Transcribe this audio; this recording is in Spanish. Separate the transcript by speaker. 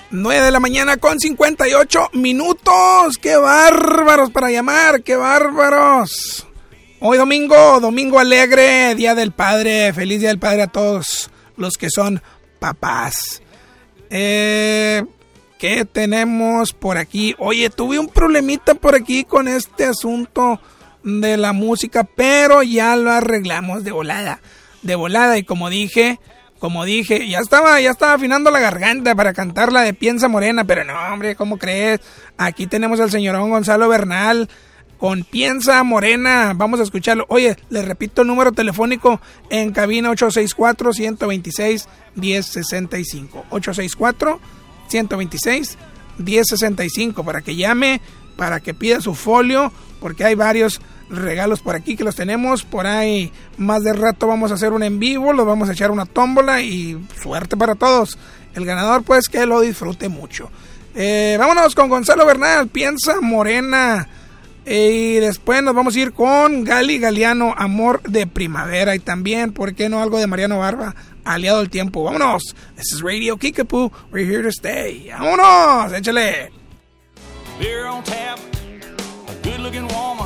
Speaker 1: 9 de la mañana con 58 minutos. ¡Qué bárbaros para llamar! ¡Qué bárbaros! Hoy domingo alegre, Día del Padre. Feliz Día del Padre a todos los que son papás. ¿Qué tenemos por aquí? Oye, tuve un problemita por aquí con este asunto de la música, pero ya lo arreglamos de volada. Y como dije, ya estaba afinando la garganta para cantar la de Piensa Morena, pero no, hombre, ¿cómo crees? Aquí tenemos al señorón Gonzalo Bernal con Piensa Morena. Vamos a escucharlo. Oye, les repito el número telefónico en cabina: 864-126-1065. 864-126-1065 para que llame, para que pida su folio, porque hay varios regalos por aquí que los tenemos. Por ahí más de rato vamos a hacer un en vivo, los vamos a echar una tómbola y suerte para todos. El ganador pues que lo disfrute mucho. Vámonos con Gonzalo Bernal, Piensa Morena. Y después nos vamos a ir con Gali Galeano, Amor de Primavera. Y también, ¿por qué no algo de Mariano Barba, Aliado del Tiempo? Vámonos. This is Radio Kickapoo. We're here to stay. Vámonos, échale.
Speaker 2: Beer on tap, a good looking woman